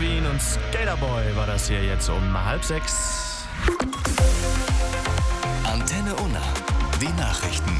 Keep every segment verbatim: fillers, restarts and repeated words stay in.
Queen und Skaterboy war das hier jetzt um halb sechs. Antenne Unna, die Nachrichten.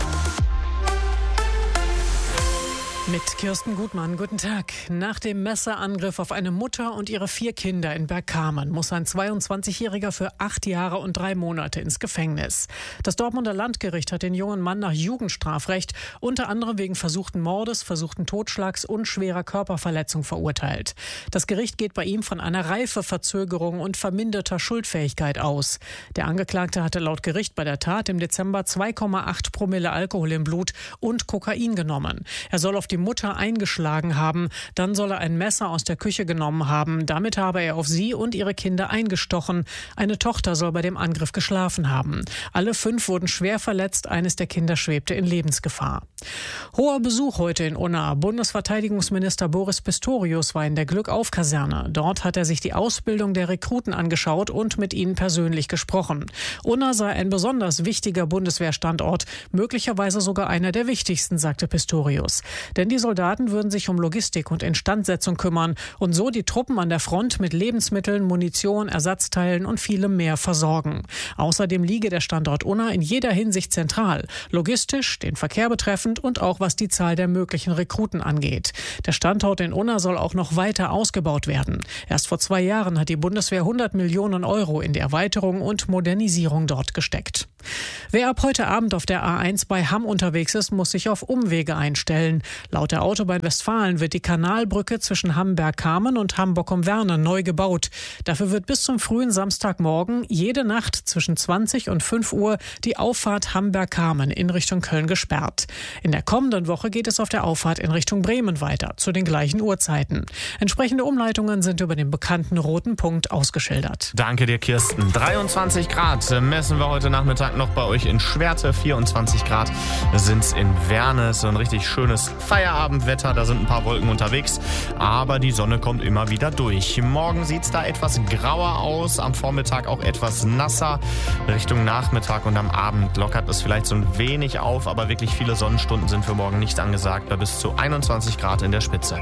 Mit Kirsten Gutmann, guten Tag. Nach dem Messerangriff auf eine Mutter und ihre vier Kinder in Bergkamen muss ein zweiundzwanzigjähriger für acht Jahre und drei Monate ins Gefängnis. Das Dortmunder Landgericht hat den jungen Mann nach Jugendstrafrecht unter anderem wegen versuchten Mordes, versuchten Totschlags und schwerer Körperverletzung verurteilt. Das Gericht geht bei ihm von einer Reifeverzögerung und verminderter Schuldfähigkeit aus. Der Angeklagte hatte laut Gericht bei der Tat im Dezember zwei Komma acht Promille Alkohol im Blut und Kokain genommen. Er soll auf die Mutter eingeschlagen haben, dann soll er ein Messer aus der Küche genommen haben. Damit habe er auf sie und ihre Kinder eingestochen. Eine Tochter soll bei dem Angriff geschlafen haben. Alle fünf wurden schwer verletzt, eines der Kinder schwebte in Lebensgefahr. Hoher Besuch heute in Unna. Bundesverteidigungsminister Boris Pistorius war in der Glückauf-Kaserne. Dort hat er sich die Ausbildung der Rekruten angeschaut und mit ihnen persönlich gesprochen. Unna sei ein besonders wichtiger Bundeswehrstandort, möglicherweise sogar einer der wichtigsten, sagte Pistorius. Denn die Soldaten würden sich um Logistik und Instandsetzung kümmern und so die Truppen an der Front mit Lebensmitteln, Munition, Ersatzteilen und vielem mehr versorgen. Außerdem liege der Standort Unna in jeder Hinsicht zentral, logistisch, den Verkehr betreffend und auch was die Zahl der möglichen Rekruten angeht. Der Standort in Unna soll auch noch weiter ausgebaut werden. Erst vor zwei Jahren hat die Bundeswehr hundert Millionen Euro in die Erweiterung und Modernisierung dort gesteckt. Wer ab heute Abend auf der A eins bei Hamm unterwegs ist, muss sich auf Umwege einstellen. Laut der Autobahn Westfalen wird die Kanalbrücke zwischen Hamm-Bergkamen und Hamm-Bockum-Werne neu gebaut. Dafür wird bis zum frühen Samstagmorgen jede Nacht zwischen zwanzig und fünf Uhr die Auffahrt Hamm-Bergkamen in Richtung Köln gesperrt. In der kommenden Woche geht es auf der Auffahrt in Richtung Bremen weiter, zu den gleichen Uhrzeiten. Entsprechende Umleitungen sind über den bekannten roten Punkt ausgeschildert. Danke dir, Kirsten. dreiundzwanzig Grad messen wir heute Nachmittag noch bei euch in Schwerte. vierundzwanzig Grad sind es in Werne. So ein richtig schönes Feierabendwetter. Da sind ein paar Wolken unterwegs, aber die Sonne kommt immer wieder durch. Morgen sieht es da etwas grauer aus, am Vormittag auch etwas nasser. Richtung Nachmittag und am Abend lockert es vielleicht so ein wenig auf, aber wirklich viele Sonnenstunden sind für morgen nicht angesagt, bei bis zu einundzwanzig Grad in der Spitze.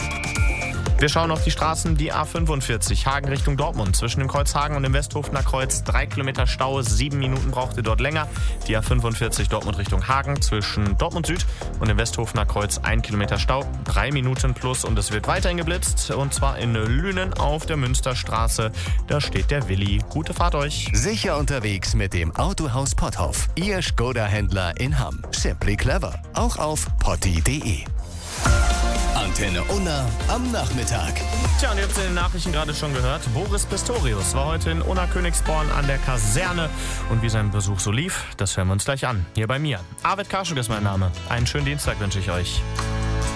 Wir schauen auf die Straßen, die A fünfundvierzig, Hagen Richtung Dortmund. Zwischen dem Kreuz Hagen und dem Westhofener Kreuz drei Kilometer Stau, sieben Minuten braucht ihr dort länger. Die A fünfundvierzig Dortmund Richtung Hagen, zwischen Dortmund Süd und dem Westhofener Kreuz ein Kilometer Stau, drei Minuten plus. Und es wird weiterhin geblitzt, und zwar in Lünen auf der Münsterstraße. Da steht der Willi. Gute Fahrt euch. Sicher unterwegs mit dem Autohaus Potthoff. Ihr Skoda-Händler in Hamm. Simply clever. Auch auf potti punkt de. Antenne Unna am Nachmittag. Tja, und ihr habt es in den Nachrichten gerade schon gehört. Boris Pistorius war heute in Unna Königsborn an der Kaserne. Und wie sein Besuch so lief, das hören wir uns gleich an. Hier bei mir. Arvid Karschuk ist mein Name. Einen schönen Dienstag wünsche ich euch.